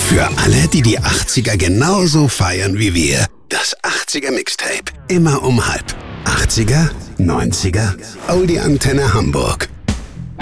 Für alle, die die 80er genauso feiern wie wir. Das 80er Mixtape. Immer um halb. 80er, 90er, Oldie Antenne Hamburg.